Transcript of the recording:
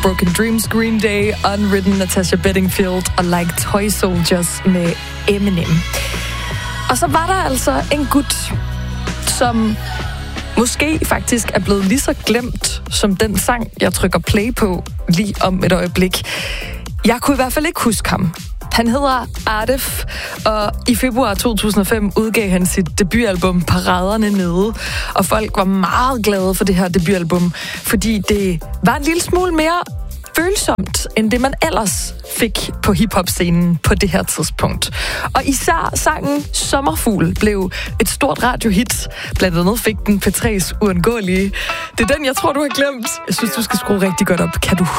Broken Dreams, Green Day, Unwritten, Natasha Bedingfield og Like Toy Soldiers med Eminem. Og så var der altså en gut, som måske faktisk er blevet lige så glemt som den sang, jeg trykker play på lige om et øjeblik. Jeg kunne i hvert fald ikke huske ham. Han hedder Artif, og i februar 2005 udgav han sit debutalbum Paraderne Nede. Og folk var meget glade for det her debutalbum, fordi det var en lille smule mere følsomt, end det man ellers fik på hiphop-scenen på det her tidspunkt. Og især sangen Sommerfugl blev et stort radiohit. Blandt andet fik den P3's Uundgåelige. Det er den, jeg tror, du har glemt. Jeg synes, du skal skrue rigtig godt op. Kan du